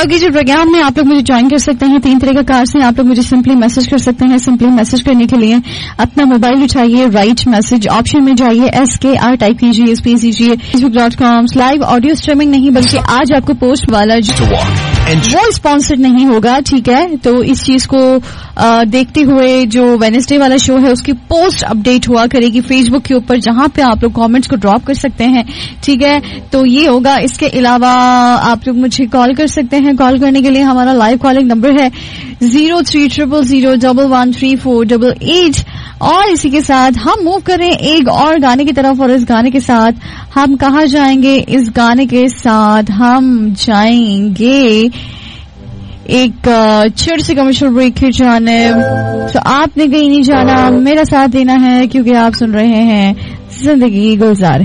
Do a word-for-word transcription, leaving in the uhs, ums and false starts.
Okay जी, programme में आप लोग मुझे ज्वाइन कर सकते हैं तीन तरीके कार से। आप लोग मुझे सिंपली मैसेज कर सकते हैं। सिंपली मैसेज करने के लिए अपना मोबाइल उठाइए, राइट मैसेज ऑप्शन में जाइए, एस के आर टाइप कीजिए, स्पेस दीजिए, Facebook dot com live audio streaming नहीं बल्कि आज आपको पोस्ट वाला वो स्पॉन्सर्ड नहीं होगा, ठीक है। तो इस चीज को आ, देखते हुए जो वेडनेसडे वाला शो है उसकी पोस्ट अपडेट हुआ करेगी फेसबुक के ऊपर, जहां पे आप लोग कमेंट्स को ड्रॉप कर सकते हैं, ठीक है। तो ये होगा। इसके अलावा आप लोग मुझे कॉल कर सकते हैं। कॉल करने के लिए हमारा लाइव कॉलिंग नंबर है zero three triple zero double one three four double eight. और इसी के साथ हम मूव करें एक और गाने की तरफ, और इस गाने के साथ हम कहाँ जाएंगे? इस गाने के साथ हम जाएंगे एक छोटे से कमर्शियल ब्रेक की जानिब। तो आपने कहीं नहीं जाना, मेरा साथ देना है, क्योंकि आप सुन रहे हैं जिंदगी गुलजार।